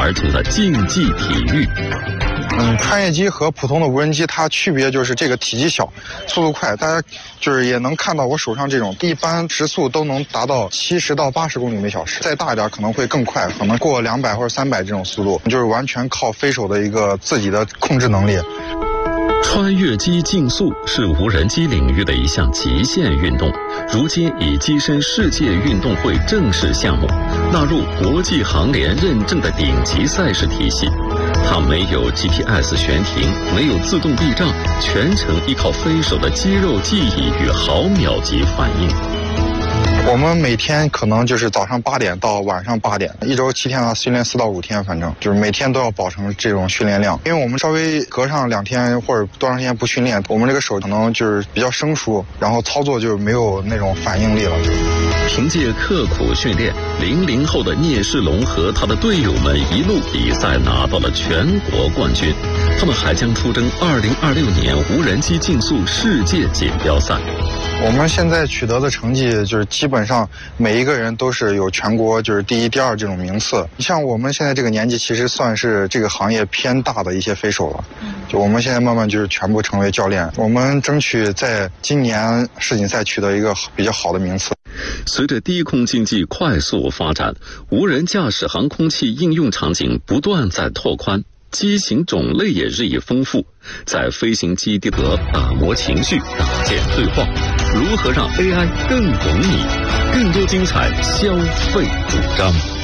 而成的竞技体育。 穿越机和普通的无人机它区别就是这个体积小，速度快。大家就是也能看到我手上这种，一般时速都能达到70到80公里每小时，再大一点可能会更快，可能过200或者300这种速度，就是完全靠飞手的一个自己的控制能力。 穿越机竞速是无人机领域的一项极限运动，如今已跻身世界运动会正式项目，纳入国际航联认证的顶级赛事体系。它没有 GPS 悬停，没有自动避障，全程依靠飞手的肌肉记忆与毫秒级反应。 我们每天可能就是早上8点到晚上8点，一周7天的训练4到5天，反正就是每天都要保证这种训练量。因为我们稍微隔上2天或者多长时间不训练，我们这个手可能就是比较生疏，然后操作就没有那种反应力了。 凭借刻苦训练，00后的聂世龙和他的队友们一路比赛拿到了全国冠军。他们还将出征2026年无人机竞速世界锦标赛。 我们现在取得的成绩就是基本上每一个人都是有全国就是第1、第2这种名次。像我们现在这个年纪，其实算是这个行业偏大的一些飞手了。就我们现在慢慢就是全部成为教练，我们争取在今年世锦赛取得一个比较好的名次。 随着低空经济快速发展，无人驾驶航空器应用场景不断在拓宽，机型种类也日益丰富。在飞行基地的打磨情绪，搭建对话，如何让 AI 更懂你？更多精彩消费主张。